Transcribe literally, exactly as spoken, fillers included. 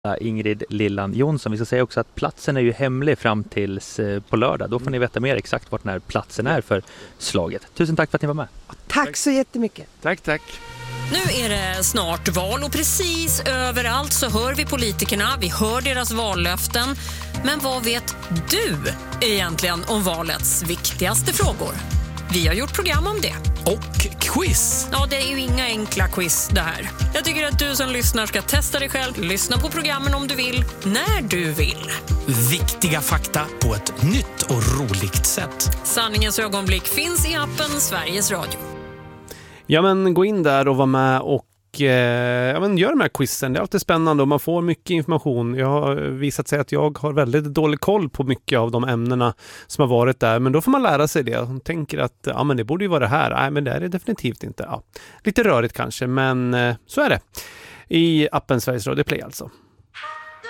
Ingrid Lillan Jonsson. Vi ska säga också att platsen är ju hemlig fram tills på lördag. Då får ni veta mer exakt vart den här platsen är för slaget. Tusen tack för att ni var med. Tack så jättemycket. Tack, tack. Nu är det snart val och precis överallt så hör vi politikerna, vi hör deras vallöften. Men vad vet du egentligen om valets viktigaste frågor? Vi har gjort program om det. Och quiz. Ja, det är ju inga enkla quiz det här. Jag tycker att du som lyssnar ska testa dig själv. Lyssna på programmen om du vill, när du vill. Viktiga fakta på ett nytt och roligt sätt. Sanningens ögonblick finns i appen Sveriges Radio. Ja, men gå in där och var med och ja, men gör de här quizen. Det är alltid spännande och man får mycket information. Jag har visat sig att jag har väldigt dålig koll på mycket av de ämnena som har varit där. Men då får man lära sig det. Jag tänker att ja, men det borde ju vara det här. Nej, men det är det definitivt inte. Ja, lite rörigt kanske, men så är det. I appen Sveriges Radio Play alltså.